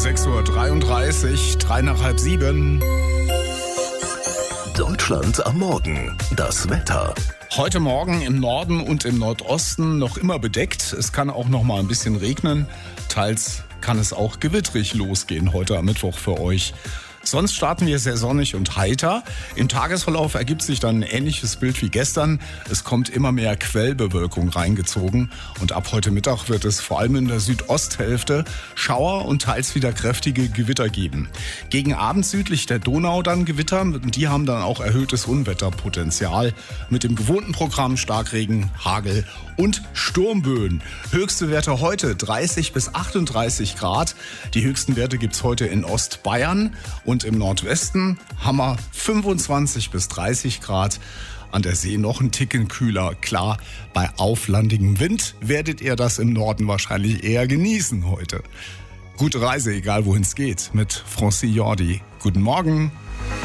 6:33 Uhr, 3 nach halb 7. Deutschland am Morgen. Das Wetter. Heute Morgen im Norden und im Nordosten noch immer bedeckt. Es kann auch noch mal ein bisschen regnen. Teils kann es auch gewittrig losgehen heute am Mittwoch für euch. Sonst starten wir sehr sonnig und heiter. Im Tagesverlauf ergibt sich dann ein ähnliches Bild wie gestern. Es kommt immer mehr Quellbewölkung reingezogen. Und ab heute Mittag wird es vor allem in der Südosthälfte Schauer und teils wieder kräftige Gewitter geben. Gegen Abend südlich der Donau dann Gewitter. Die haben dann auch erhöhtes Unwetterpotenzial. Mit dem gewohnten Programm Starkregen, Hagel und Sturmböen. Höchste Werte heute 30 bis 38 Grad. Die höchsten Werte gibt's heute in Ostbayern. Und im Nordwesten haben wir 25 bis 30 Grad. An der See noch ein Ticken kühler. Klar, bei auflandigem Wind werdet ihr das im Norden wahrscheinlich eher genießen heute. Gute Reise, egal wohin es geht, mit Francis Jordi. Guten Morgen.